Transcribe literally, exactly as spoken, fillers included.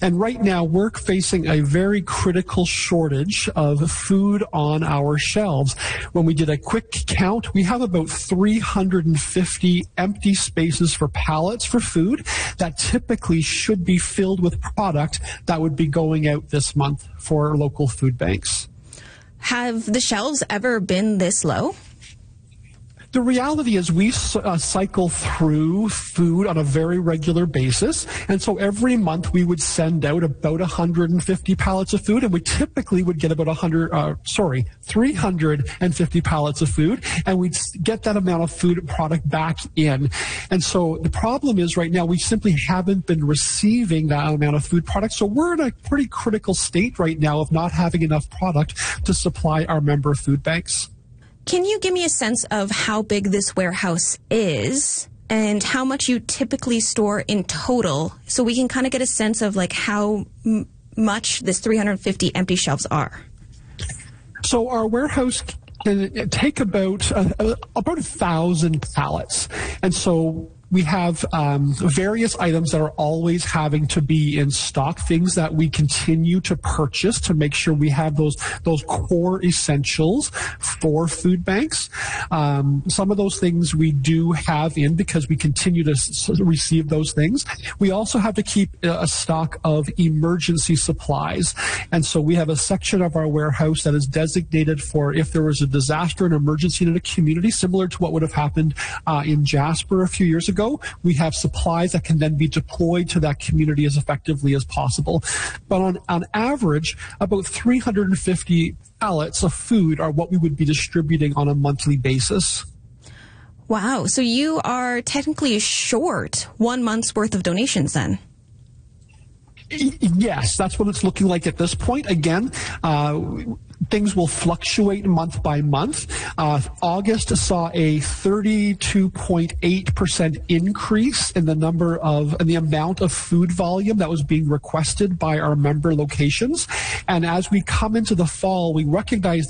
And right now, we're facing a very critical shortage of food on our shelves. When we did a quick count, we have about three hundred fifty empty spaces for pallets for food that typically should be filled with product that would be going out this month for local food banks. Have the shelves ever been this low? The reality is we uh, cycle through food on a very regular basis, and so every month we would send out about one hundred fifty pallets of food, and we typically would get about one hundred, uh, sorry, three hundred fifty pallets of food, and we'd get that amount of food product back in. And so the problem is right now we simply haven't been receiving that amount of food product, so we're in a pretty critical state right now of not having enough product to supply our member food banks. Can you give me a sense of how big this warehouse is and how much you typically store in total so we can kind of get a sense of like how m- much this three hundred fifty empty shelves are? So our warehouse can take about uh, about a thousand pallets. And so we have um, various items that are always having to be in stock, things that we continue to purchase to make sure we have those those core essentials for food banks. Um, some of those things we do have in because we continue to s- receive those things. We also have to keep a stock of emergency supplies. And so we have a section of our warehouse that is designated for if there was a disaster, an emergency in a community, similar to what would have happened uh, in Jasper a few years ago. We have supplies that can then be deployed to that community as effectively as possible. But on, on average, about three hundred fifty pallets of food are what we would be distributing on a monthly basis. Wow. So you are technically short one month's worth of donations then? Yes, that's what it's looking like at this point. Again, uh, things will fluctuate month by month. Uh, August saw a thirty-two point eight percent increase in the number of, in the amount of food volume that was being requested by our member locations. And as we come into the fall, we recognize